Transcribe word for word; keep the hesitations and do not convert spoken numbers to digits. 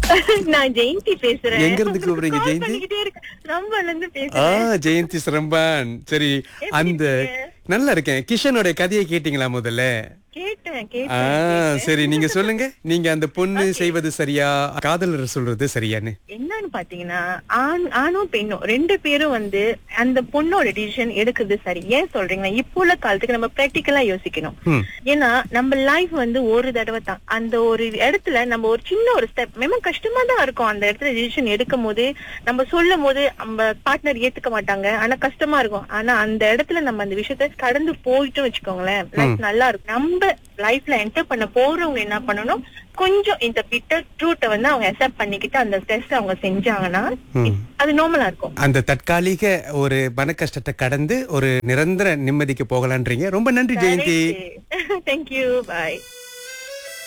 நான் ஜெயந்தி பேசுறேன். எங்க இருந்து கூப்பிடுறீங்க ஜெயந்தி? ரம்பான்ல இருந்து ஆ பேசுறேன். ஜெயந்தி சிரம்பான். சரி, அந்த நல்லா இருக்கேன். கிஷனோட கதையை கேட்டீங்களா முதல்ல? கேட்டேன் ஆ கேட்டேன். சரி, நீங்க சொல்லுங்க. நீங்க அந்த பொண்ணு செய்வது சரியா, காதலர் சொல்றது சரியான்னு? என்னன்னு பாத்தீங்கன்னா, ஆண் ஆணும் பெண்ணும் ரெண்டு பேரும் வந்து அந்த பொண்ணோட டிசிஷன் எடுக்கிறது சரி. ஏன் சொல்றீங்கன்னா, இப்போ உள்ள காலத்துக்கு நம்ம பிராக்டிக்கலா யோசிக்கணும். ம். ஏன்னா நம்ம லைஃப் வந்து ஒரு தடவை தான். அந்த ஒரு இடத்துல நம்ம ஒரு சின்ன ஒரு ஸ்டெப் மேம் கஷ்டமா தான் இருக்கும். அந்த இடத்துல டிசிஷன் எடுக்கும் போது நம்ம சொல்லும் போது நம்ம பார்ட்னர் ஏத்துக்க மாட்டாங்க. ஆனா கஷ்டமா இருக்கும். ஆனா அந்த இடத்துல நம்ம அந்த விஷயத்த கடந்து போயிட்டு வச்சுக்கோங்களேன், லைஃப் நல்லா இருக்கும். நம்ம லைஃப்ல என்டர் பண்ண போறவங்க என்ன பண்ணணும், கொஞ்சம் இந்த பிட்டர் ட்ரூட்டை வந்து அவங்க அக்செப்ட் பண்ணிக்கிட்டு அந்த டெஸ்ட் அவங்க செஞ்சாங்கன்னா அது நார்மலா இருக்கும். அந்த தற்காலிக ஒரு மன கஷ்டத்தை கடந்து ஒரு நிரந்தர நிம்மதிக்கு போகலான்றீங்க. ரொம்ப நன்றி ஜெயந்தி. தேங்க்யூ, பாய்.